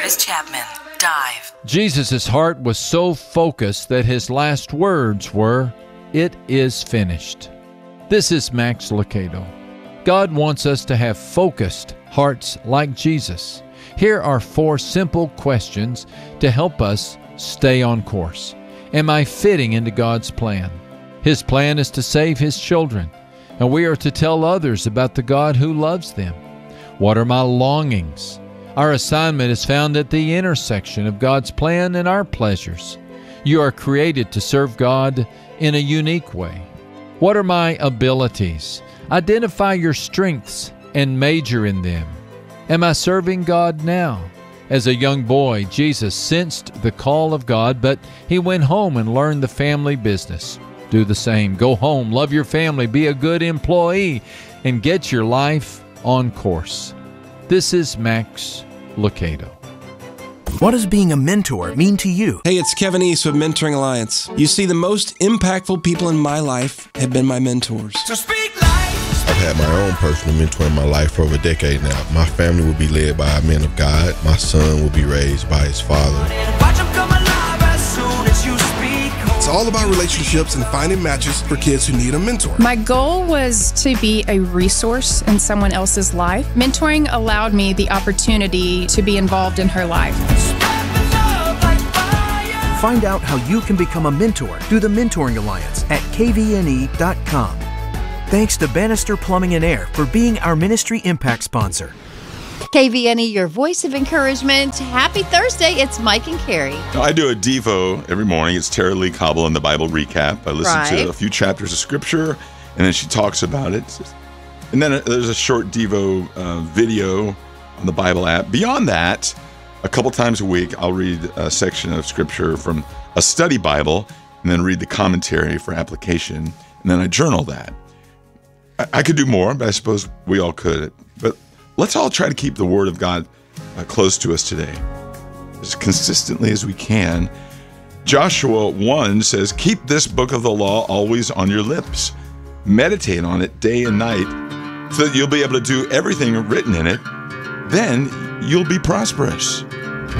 Curtis Chapman, Dive. Jesus' heart was so focused that his last words were, "It is finished." This is Max Lucado. God wants us to have focused hearts like Jesus. Here are 4 simple questions to help us stay on course. Am I fitting into God's plan? His plan is to save His children, and we are to tell others about the God who loves them. What are my longings? Our assignment is found at the intersection of God's plan and our pleasures. You are created to serve God in a unique way. What are my abilities? Identify your strengths and major in them. Am I serving God now? As a young boy, Jesus sensed the call of God, but he went home and learned the family business. Do the same. Go home, love your family, be a good employee, and get your life on course. This is Max Lucado. What does being a mentor mean to you? Hey, it's Kevin East with Mentoring Alliance. You see, the most impactful people in my life have been my mentors. So speak life. I've had my own personal mentor in my life for over a decade now. My family will be led by a man of God. My son will be raised by his father. Watch him come alive as soon as you speak. It's all about relationships and finding matches for kids who need a mentor. My goal was to be a resource in someone else's life. Mentoring allowed me the opportunity to be involved in her life. Find out how you can become a mentor through the Mentoring Alliance at kvne.com. Thanks to Bannister Plumbing and Air for being our Ministry Impact sponsor. KVNE, your voice of encouragement. Happy Thursday. It's Mike and Carrie. I do a Devo every morning. It's Tara Lee Cobble in the Bible Recap. I listen to a few chapters of Scripture, and then she talks about it. And then there's a short Devo video on the Bible app. Beyond that, a couple times a week, I'll read a section of Scripture from a study Bible, and then read the commentary for application, and then I journal that. I could do more, but I suppose we all could. But let's all try to keep the Word of God close to us today, as consistently as we can. Joshua 1 says, "Keep this book of the law always on your lips. Meditate on it day and night, so that you'll be able to do everything written in it. Then you'll be prosperous."